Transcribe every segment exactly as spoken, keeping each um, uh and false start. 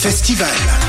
festival.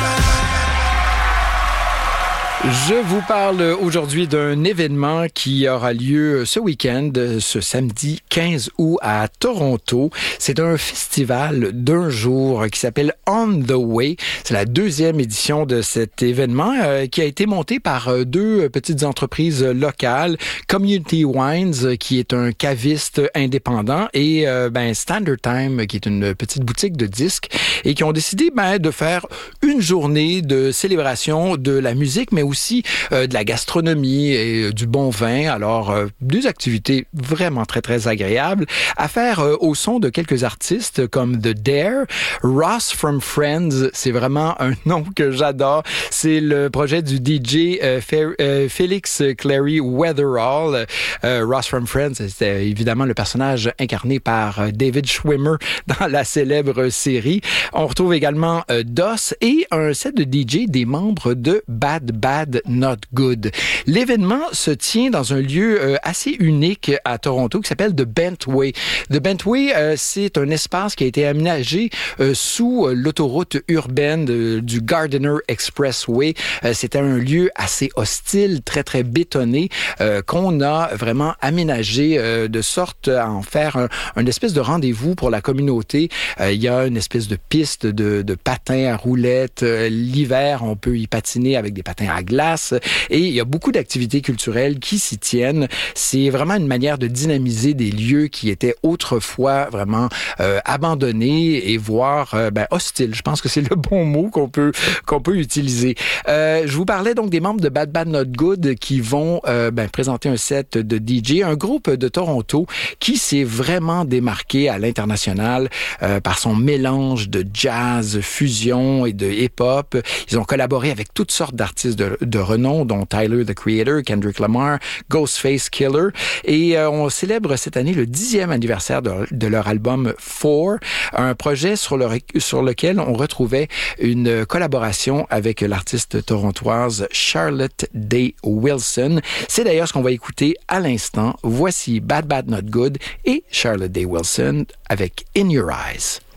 Je vous parle aujourd'hui d'un événement qui aura lieu ce week-end, ce samedi quinze août à Toronto. C'est un festival d'un jour qui s'appelle On the Way. C'est la deuxième édition de cet événement euh, qui a été monté par euh, deux petites entreprises locales, Community Wines, qui est un caviste indépendant, et euh, ben, Standard Time, qui est une petite boutique de disques, et qui ont décidé ben, de faire une journée de célébration de la musique, mais aussi aussi euh, de la gastronomie et euh, du bon vin. Alors, euh, des activités vraiment très, très agréables à faire euh, au son de quelques artistes comme The Dare, Ross from Friends. C'est vraiment un nom que j'adore. C'est le projet du D J euh, Fe- euh, Félix Clary Weatherall. Euh, Ross from Friends, c'était évidemment le personnage incarné par euh, David Schwimmer dans la célèbre série. On retrouve également euh, Doss et un set de D J des membres de Bad Bad Not Good. L'événement se tient dans un lieu euh, assez unique à Toronto qui s'appelle The Bentway. The Bentway, euh, c'est un espace qui a été aménagé euh, sous euh, l'autoroute urbaine de, du Gardiner Expressway. Euh, c'était un lieu assez hostile, très très bétonné, euh, qu'on a vraiment aménagé euh, de sorte à en faire un, un espèce de rendez-vous pour la communauté. Euh, il y a une espèce de piste de, de patins à roulettes. Euh, l'hiver, on peut y patiner avec des patins à glace. Et il y a beaucoup d'activités culturelles qui s'y tiennent. C'est vraiment une manière de dynamiser des lieux qui étaient autrefois vraiment euh, abandonnés et voire euh, ben, hostiles. Je pense que c'est le bon mot qu'on peut qu'on peut utiliser. Euh, je vous parlais donc des membres de Bad Bad Not Good qui vont euh, ben, présenter un set de D J, un groupe de Toronto qui s'est vraiment démarqué à l'international euh, par son mélange de jazz, fusion et de hip-hop. Ils ont collaboré avec toutes sortes d'artistes de de renom, dont Tyler, the Creator, Kendrick Lamar, Ghostface Killer. Et euh, on célèbre cette année le dixième anniversaire de, de leur album Four, un projet sur, le, sur lequel on retrouvait une collaboration avec l'artiste torontoise Charlotte Day Wilson. C'est d'ailleurs ce qu'on va écouter à l'instant. Voici Bad Bad Not Good et Charlotte Day Wilson avec In Your Eyes.